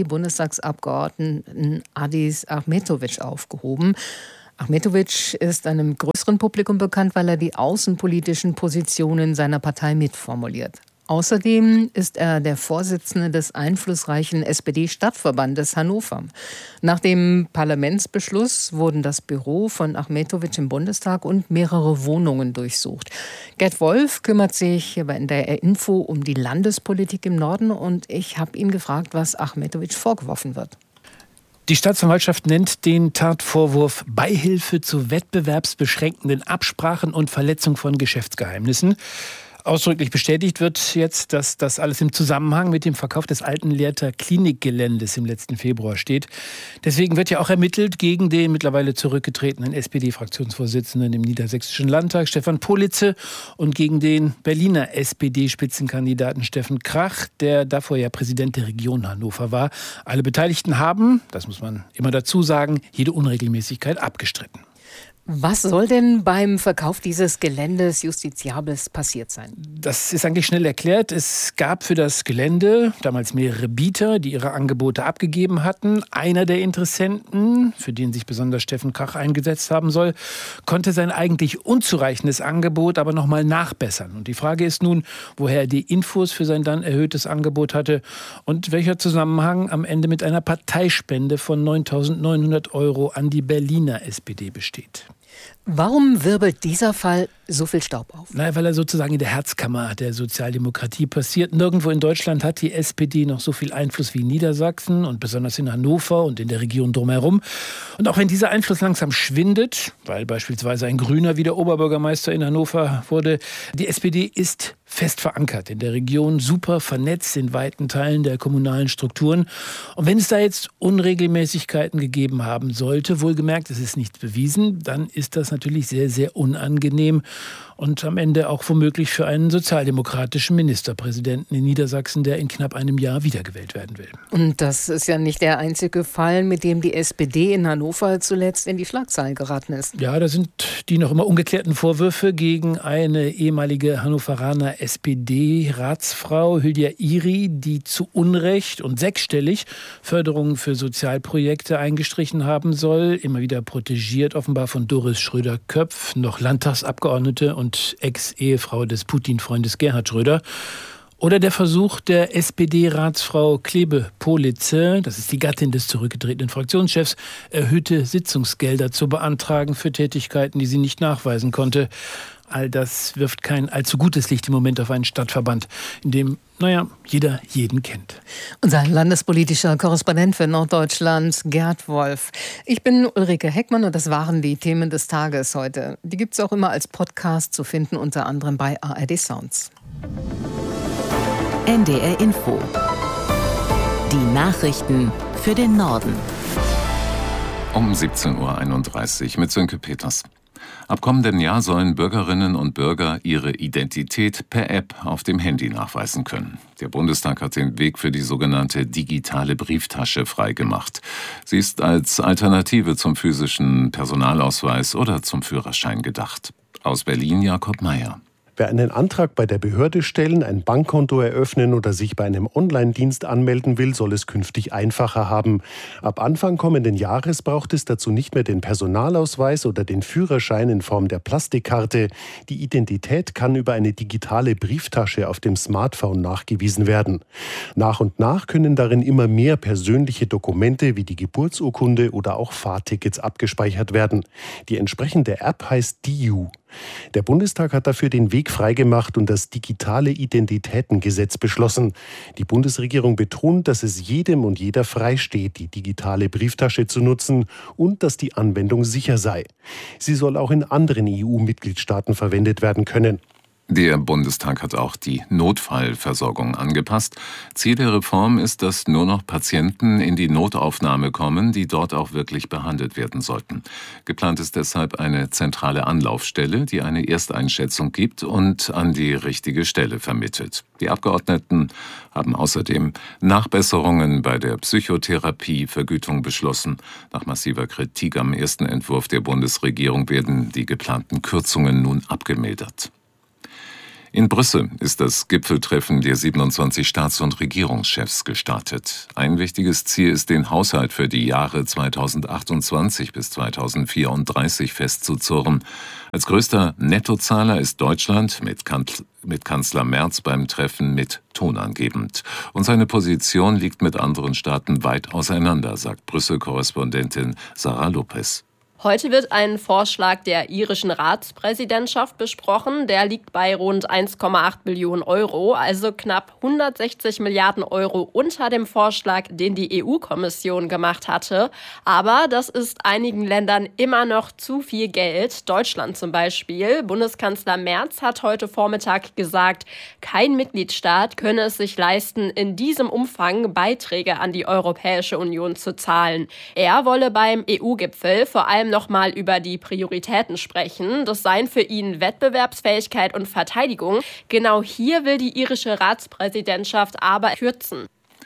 SPD-Bundestagsabgeordneten Adis Ahmetović aufgehoben. Ahmetović ist einem größeren Publikum bekannt, weil er die außenpolitischen Positionen seiner Partei mitformuliert. Außerdem ist er der Vorsitzende des einflussreichen SPD-Stadtverbandes Hannover. Nach dem Parlamentsbeschluss wurden das Büro von Ahmetović im Bundestag und mehrere Wohnungen durchsucht. Gerd Wolf kümmert sich bei der Info um die Landespolitik im Norden und ich habe ihn gefragt, was Ahmetović vorgeworfen wird. Die Staatsanwaltschaft nennt den Tatvorwurf Beihilfe zu wettbewerbsbeschränkenden Absprachen und Verletzung von Geschäftsgeheimnissen. Ausdrücklich bestätigt wird jetzt, dass das alles im Zusammenhang mit dem Verkauf des alten Lehrter Klinikgeländes im letzten Februar steht. Deswegen wird ja auch ermittelt gegen den mittlerweile zurückgetretenen SPD-Fraktionsvorsitzenden im Niedersächsischen Landtag, Stefan Politze, und gegen den Berliner SPD-Spitzenkandidaten Steffen Krach, der davor ja Präsident der Region Hannover war. Alle Beteiligten haben, das muss man immer dazu sagen, jede Unregelmäßigkeit abgestritten. Was soll denn beim Verkauf dieses Geländes Justiziables passiert sein? Das ist eigentlich schnell erklärt. Es gab für das Gelände damals mehrere Bieter, die ihre Angebote abgegeben hatten. Einer der Interessenten, für den sich besonders Steffen Kach eingesetzt haben soll, konnte sein eigentlich unzureichendes Angebot aber nochmal nachbessern. Und die Frage ist nun, woher er die Infos für sein dann erhöhtes Angebot hatte und welcher Zusammenhang am Ende mit einer Parteispende von 9.900 € an die Berliner SPD besteht. Warum wirbelt dieser Fall so viel Staub auf? Weil er sozusagen in der Herzkammer der Sozialdemokratie passiert. Nirgendwo in Deutschland hat die SPD noch so viel Einfluss wie in Niedersachsen und besonders in Hannover und in der Region drumherum. Und auch wenn dieser Einfluss langsam schwindet, weil beispielsweise ein Grüner wieder Oberbürgermeister in Hannover wurde, die SPD ist fest verankert in der Region, super vernetzt in weiten Teilen der kommunalen Strukturen. Und wenn es da jetzt Unregelmäßigkeiten gegeben haben sollte, wohlgemerkt, es ist nicht bewiesen, dann ist das natürlich sehr, sehr unangenehm und am Ende auch womöglich für einen sozialdemokratischen Ministerpräsidenten in Niedersachsen, der in knapp einem Jahr wiedergewählt werden will. Und das ist ja nicht der einzige Fall, mit dem die SPD in Hannover zuletzt in die Schlagzeilen geraten ist. Ja, da sind die noch immer ungeklärten Vorwürfe gegen eine ehemalige Hannoveraner SPD-Ratsfrau, Hülya Iri, die zu Unrecht und sechsstellig Förderungen für Sozialprojekte eingestrichen haben soll, immer wieder protegiert offenbar von Doris Schröder-Köpf, noch Landtagsabgeordnete und Ex-Ehefrau des Putin-Freundes Gerhard Schröder. Oder der Versuch der SPD-Ratsfrau Klebe-Politze, das ist die Gattin des zurückgetretenen Fraktionschefs, erhöhte Sitzungsgelder zu beantragen für Tätigkeiten, die sie nicht nachweisen konnte. All das wirft kein allzu gutes Licht im Moment auf einen Stadtverband, in dem, jeder jeden kennt. Unser landespolitischer Korrespondent für Norddeutschland, Gerd Wolf. Ich bin Ulrike Heckmann und das waren die Themen des Tages heute. Die gibt es auch immer als Podcast zu finden, unter anderem bei ARD Sounds. NDR Info. Die Nachrichten für den Norden. Um 17.31 Uhr mit Sönke Peters. Ab kommenden Jahr sollen Bürgerinnen und Bürger ihre Identität per App auf dem Handy nachweisen können. Der Bundestag hat den Weg für die sogenannte digitale Brieftasche freigemacht. Sie ist als Alternative zum physischen Personalausweis oder zum Führerschein gedacht. Aus Berlin Jakob Meyer. Wer einen Antrag bei der Behörde stellen, ein Bankkonto eröffnen oder sich bei einem Online-Dienst anmelden will, soll es künftig einfacher haben. Ab Anfang kommenden Jahres braucht es dazu nicht mehr den Personalausweis oder den Führerschein in Form der Plastikkarte. Die Identität kann über eine digitale Brieftasche auf dem Smartphone nachgewiesen werden. Nach und nach können darin immer mehr persönliche Dokumente wie die Geburtsurkunde oder auch Fahrtickets abgespeichert werden. Die entsprechende App heißt DIU. Der Bundestag hat dafür den Weg freigemacht und das digitale Identitätengesetz beschlossen. Die Bundesregierung betont, dass es jedem und jeder frei steht, die digitale Brieftasche zu nutzen und dass die Anwendung sicher sei. Sie soll auch in anderen EU-Mitgliedstaaten verwendet werden können. Der Bundestag hat auch die Notfallversorgung angepasst. Ziel der Reform ist, dass nur noch Patienten in die Notaufnahme kommen, die dort auch wirklich behandelt werden sollten. Geplant ist deshalb eine zentrale Anlaufstelle, die eine Ersteinschätzung gibt und an die richtige Stelle vermittelt. Die Abgeordneten haben außerdem Nachbesserungen bei der Psychotherapievergütung beschlossen. Nach massiver Kritik am ersten Entwurf der Bundesregierung werden die geplanten Kürzungen nun abgemildert. In Brüssel ist das Gipfeltreffen der 27 Staats- und Regierungschefs gestartet. Ein wichtiges Ziel ist, den Haushalt für die Jahre 2028 bis 2034 festzuzurren. Als größter Nettozahler ist Deutschland mit Kanzler Merz beim Treffen mit tonangebend. Und seine Position liegt mit anderen Staaten weit auseinander, sagt Brüssel-Korrespondentin Sarah Lopez. Heute wird ein Vorschlag der irischen Ratspräsidentschaft besprochen. Der liegt bei rund 1,8 Billionen Euro, also knapp 160 Milliarden Euro unter dem Vorschlag, den die EU-Kommission gemacht hatte. Aber das ist einigen Ländern immer noch zu viel Geld. Deutschland zum Beispiel. Bundeskanzler Merz hat heute Vormittag gesagt, kein Mitgliedstaat könne es sich leisten, in diesem Umfang Beiträge an die Europäische Union zu zahlen. Er wolle beim EU-Gipfel vor allem noch mal über die Prioritäten sprechen. Das seien für ihn Wettbewerbsfähigkeit und Verteidigung. Genau hier will die irische Ratspräsidentschaft aber kürzen.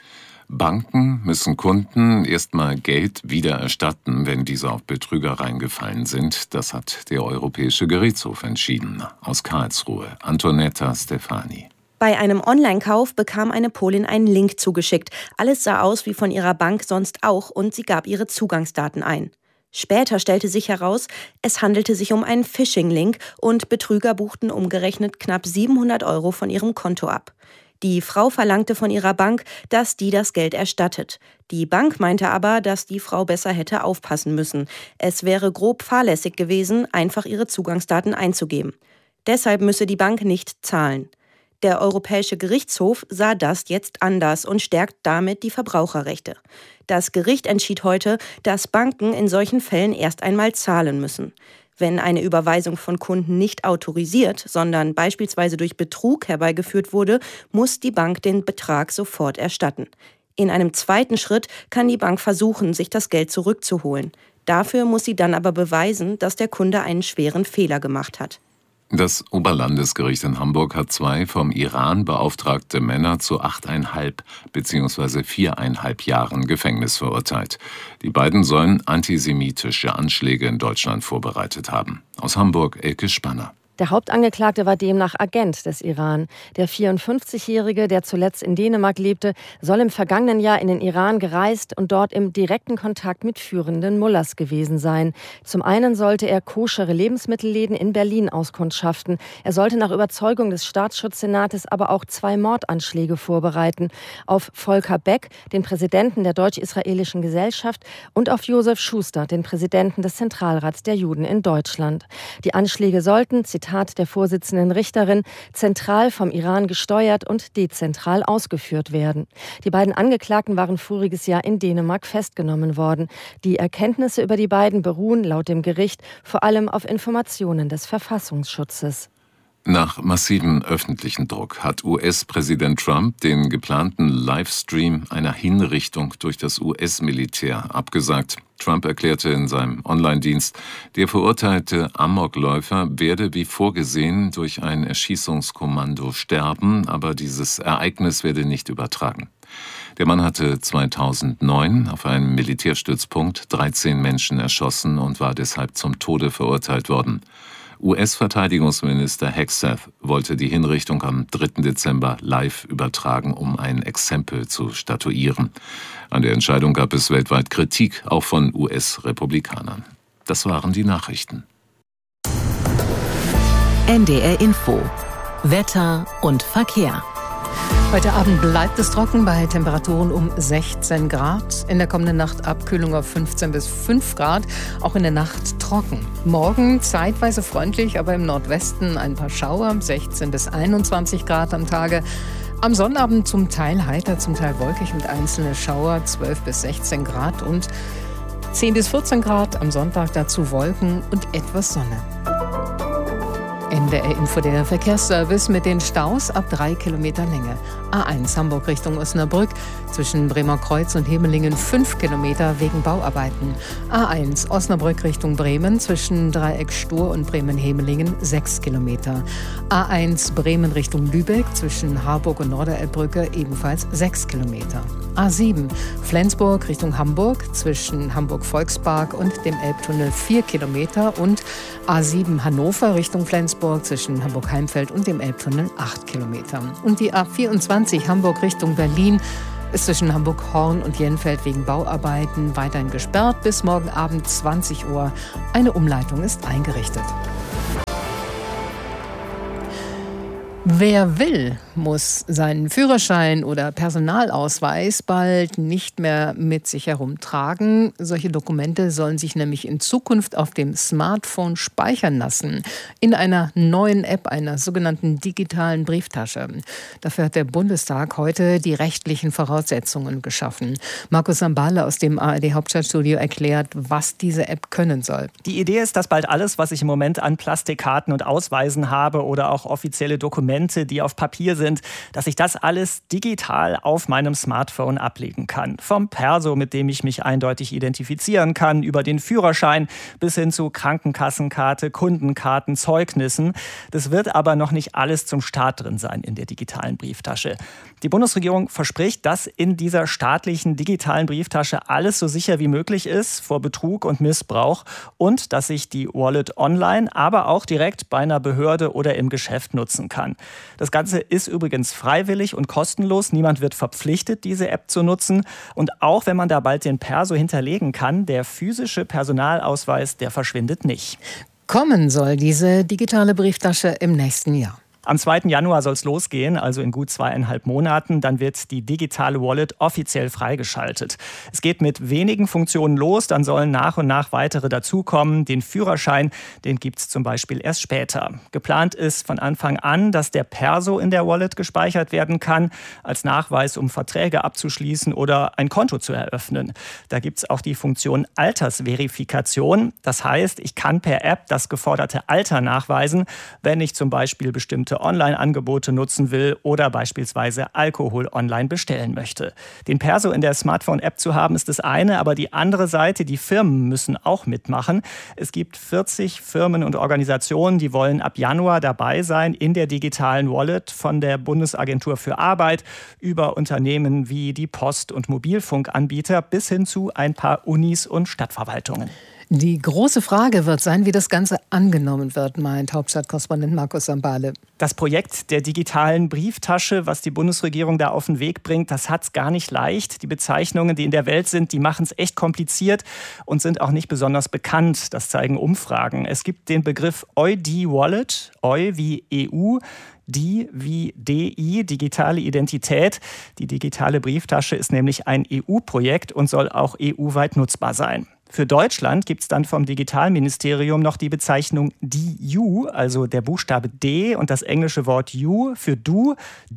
Banken müssen Kunden erstmal Geld wieder erstatten, wenn diese auf Betrüger reingefallen sind. Das hat der Europäische Gerichtshof entschieden. Aus Karlsruhe, Antonetta Stefani. Bei einem Online-Kauf bekam eine Polin einen Link zugeschickt. Alles sah aus wie von ihrer Bank sonst auch und sie gab ihre Zugangsdaten ein. Später stellte sich heraus, es handelte sich um einen Phishing-Link und Betrüger buchten umgerechnet knapp 700 € von ihrem Konto ab. Die Frau verlangte von ihrer Bank, dass die das Geld erstattet. Die Bank meinte aber, dass die Frau besser hätte aufpassen müssen. Es wäre grob fahrlässig gewesen, einfach ihre Zugangsdaten einzugeben. Deshalb müsse die Bank nicht zahlen. Der Europäische Gerichtshof sah das jetzt anders und stärkt damit die Verbraucherrechte. Das Gericht entschied heute, dass Banken in solchen Fällen erst einmal zahlen müssen. Wenn eine Überweisung von Kunden nicht autorisiert, sondern beispielsweise durch Betrug herbeigeführt wurde, muss die Bank den Betrag sofort erstatten. In einem zweiten Schritt kann die Bank versuchen, sich das Geld zurückzuholen. Dafür muss sie dann aber beweisen, dass der Kunde einen schweren Fehler gemacht hat. Das Oberlandesgericht in Hamburg hat 2 vom Iran beauftragte Männer zu 8,5 bzw. 4,5 Jahren Gefängnis verurteilt. Die beiden sollen antisemitische Anschläge in Deutschland vorbereitet haben. Aus Hamburg, Elke Spanner. Der Hauptangeklagte war demnach Agent des Iran. Der 54-Jährige, der zuletzt in Dänemark lebte, soll im vergangenen Jahr in den Iran gereist und dort im direkten Kontakt mit führenden Mullahs gewesen sein. Zum einen sollte er koschere Lebensmittelläden in Berlin auskundschaften. Er sollte nach Überzeugung des Staatsschutzsenates aber auch 2 Mordanschläge vorbereiten. Auf Volker Beck, den Präsidenten der Deutsch-Israelischen Gesellschaft, und auf Josef Schuster, den Präsidenten des Zentralrats der Juden in Deutschland. Die Anschläge sollten, Zitat der Vorsitzenden Richterin, zentral vom Iran gesteuert und dezentral ausgeführt werden. Die beiden Angeklagten waren voriges Jahr in Dänemark festgenommen worden. Die Erkenntnisse über die beiden beruhen laut dem Gericht vor allem auf Informationen des Verfassungsschutzes. Nach massivem öffentlichen Druck hat US-Präsident Trump den geplanten Livestream einer Hinrichtung durch das US-Militär abgesagt. Trump erklärte in seinem Online-Dienst, der verurteilte Amokläufer werde wie vorgesehen durch ein Erschießungskommando sterben, aber dieses Ereignis werde nicht übertragen. Der Mann hatte 2009 auf einem Militärstützpunkt 13 Menschen erschossen und war deshalb zum Tode verurteilt worden. US-Verteidigungsminister Hegseth wollte die Hinrichtung am 3. Dezember live übertragen, um ein Exempel zu statuieren. An der Entscheidung gab es weltweit Kritik, auch von US-Republikanern. Das waren die Nachrichten. NDR Info. Wetter und Verkehr. Heute Abend bleibt es trocken bei Temperaturen um 16 Grad. In der kommenden Nacht Abkühlung auf 15 bis 5 Grad. Auch in der Nacht trocken. Morgen zeitweise freundlich, aber im Nordwesten ein paar Schauer. 16 bis 21 Grad am Tage. Am Sonnabend zum Teil heiter, zum Teil wolkig mit einzelnen Schauer. 12 bis 16 Grad und 10 bis 14 Grad. Am Sonntag dazu Wolken und etwas Sonne. NDR Info, der Verkehrsservice mit den Staus ab 3 Kilometer Länge. A1 Hamburg Richtung Osnabrück, zwischen Bremer Kreuz und Hemelingen 5 Kilometer wegen Bauarbeiten. A1 Osnabrück Richtung Bremen, zwischen Dreieck Stur und Bremen-Hemelingen 6 Kilometer. A1 Bremen Richtung Lübeck, zwischen Harburg und Norderelbbrücke ebenfalls 6 Kilometer. A7 Flensburg Richtung Hamburg, zwischen Hamburg-Volkspark und dem Elbtunnel 4 Kilometer und A7 Hannover Richtung Flensburg, zwischen Hamburg-Heimfeld und dem Elbtunnel 8 Kilometer. Und die A24 Hamburg Richtung Berlin ist zwischen Hamburg-Horn und Jenfeld wegen Bauarbeiten weiterhin gesperrt bis morgen Abend 20 Uhr. Eine Umleitung ist eingerichtet. Wer will, muss seinen Führerschein oder Personalausweis bald nicht mehr mit sich herumtragen. Solche Dokumente sollen sich nämlich in Zukunft auf dem Smartphone speichern lassen. In einer neuen App, einer sogenannten digitalen Brieftasche. Dafür hat der Bundestag heute die rechtlichen Voraussetzungen geschaffen. Markus Sambale aus dem ARD-Hauptstadtstudio erklärt, was diese App können soll. Die Idee ist, dass bald alles, was ich im Moment an Plastikkarten und Ausweisen habe oder auch offizielle Dokumente Dokumente, die auf Papier sind, dass ich das alles digital auf meinem Smartphone ablegen kann. Vom Perso, mit dem ich mich eindeutig identifizieren kann, über den Führerschein bis hin zu Krankenkassenkarte, Kundenkarten, Zeugnissen. Das wird aber noch nicht alles zum Start drin sein in der digitalen Brieftasche. Die Bundesregierung verspricht, dass in dieser staatlichen digitalen Brieftasche alles so sicher wie möglich ist vor Betrug und Missbrauch und dass ich die Wallet online, aber auch direkt bei einer Behörde oder im Geschäft nutzen kann. Das Ganze ist übrigens freiwillig und kostenlos. Niemand wird verpflichtet, diese App zu nutzen. Und auch wenn man da bald den Perso hinterlegen kann, der physische Personalausweis, der verschwindet nicht. Kommen soll diese digitale Brieftasche im nächsten Jahr. Am 2. Januar soll es losgehen, also in gut 2,5 Monaten. Dann wird die digitale Wallet offiziell freigeschaltet. Es geht mit wenigen Funktionen los, dann sollen nach und nach weitere dazukommen. Den Führerschein, den gibt es zum Beispiel erst später. Geplant ist von Anfang an, dass der Perso in der Wallet gespeichert werden kann, als Nachweis, um Verträge abzuschließen oder ein Konto zu eröffnen. Da gibt es auch die Funktion Altersverifikation. Das heißt, ich kann per App das geforderte Alter nachweisen, wenn ich zum Beispiel bestimmte Online-Angebote nutzen will oder beispielsweise Alkohol online bestellen möchte. Den Perso in der Smartphone-App zu haben, ist das eine, aber die andere Seite, die Firmen müssen auch mitmachen. Es gibt 40 Firmen und Organisationen, die wollen ab Januar dabei sein in der digitalen Wallet, von der Bundesagentur für Arbeit über Unternehmen wie die Post- und Mobilfunkanbieter bis hin zu ein paar Unis und Stadtverwaltungen. Die große Frage wird sein, wie das Ganze angenommen wird, meint Hauptstadtkorrespondent Markus Sambale. Das Projekt der digitalen Brieftasche, was die Bundesregierung da auf den Weg bringt, das hat's gar nicht leicht. Die Bezeichnungen, die in der Welt sind, die machen es echt kompliziert und sind auch nicht besonders bekannt. Das zeigen Umfragen. Es gibt den Begriff EUD-Wallet, Eu wie EU, die wie DI, digitale Identität. Die digitale Brieftasche ist nämlich ein EU-Projekt und soll auch EU-weit nutzbar sein. Für Deutschland gibt es dann vom Digitalministerium noch die Bezeichnung DU, also der Buchstabe D und das englische Wort You für Du.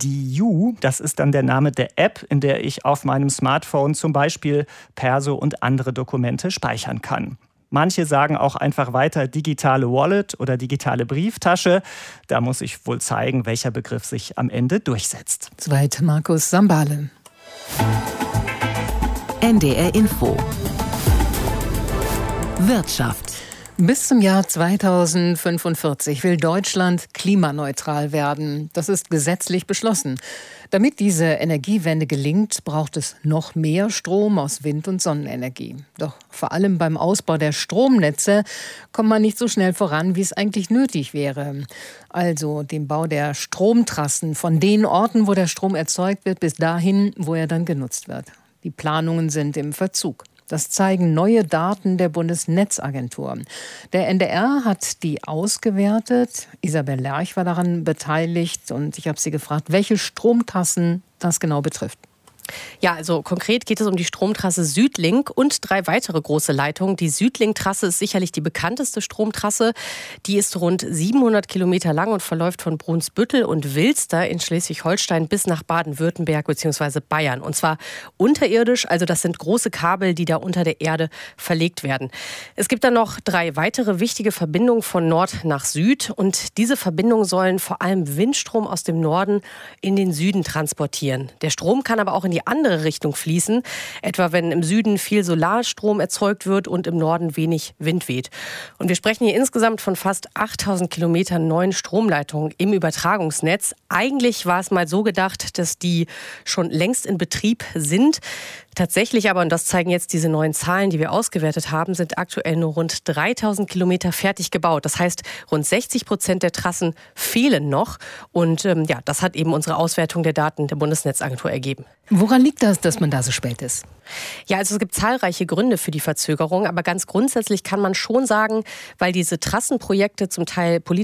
DU, das ist dann der Name der App, in der ich auf meinem Smartphone zum Beispiel Perso und andere Dokumente speichern kann. Manche sagen auch einfach weiter digitale Wallet oder digitale Brieftasche. Da muss ich wohl zeigen, welcher Begriff sich am Ende durchsetzt. Soweit Markus Sambale. NDR Info. Wirtschaft. Bis zum Jahr 2045 will Deutschland klimaneutral werden. Das ist gesetzlich beschlossen. Damit diese Energiewende gelingt, braucht es noch mehr Strom aus Wind- und Sonnenenergie. Doch vor allem beim Ausbau der Stromnetze kommt man nicht so schnell voran, wie es eigentlich nötig wäre. Also dem Bau der Stromtrassen von den Orten, wo der Strom erzeugt wird, bis dahin, wo er dann genutzt wird. Die Planungen sind im Verzug. Das zeigen neue Daten der Bundesnetzagentur. Der NDR hat die ausgewertet. Isabel Lerch war daran beteiligt und ich habe sie gefragt, welche Stromtrassen das genau betrifft. Ja, also konkret geht es um die Stromtrasse Südlink und 3 weitere große Leitungen. Die Südlink-Trasse ist sicherlich die bekannteste Stromtrasse. Die ist rund 700 Kilometer lang und verläuft von Brunsbüttel und Wilster in Schleswig-Holstein bis nach Baden-Württemberg bzw. Bayern. Und zwar unterirdisch, also das sind große Kabel, die da unter der Erde verlegt werden. Es gibt dann noch 3 weitere wichtige Verbindungen von Nord nach Süd. Und diese Verbindungen sollen vor allem Windstrom aus dem Norden in den Süden transportieren. Der Strom kann aber auch in die andere Richtung fließen, etwa wenn im Süden viel Solarstrom erzeugt wird und im Norden wenig Wind weht. Und wir sprechen hier insgesamt von fast 8000 Kilometern neuen Stromleitungen im Übertragungsnetz. Eigentlich war es mal so gedacht, dass die schon längst in Betrieb sind. Tatsächlich aber, und das zeigen jetzt diese neuen Zahlen, die wir ausgewertet haben, sind aktuell nur rund 3000 Kilometer fertig gebaut. Das heißt, rund 60% der Trassen fehlen noch. Und das hat eben unsere Auswertung der Daten der Bundesnetzagentur ergeben. Woran liegt das, dass man da so spät ist? Ja, also es gibt zahlreiche Gründe für die Verzögerung, aber ganz grundsätzlich kann man schon sagen, weil diese Trassenprojekte zum Teil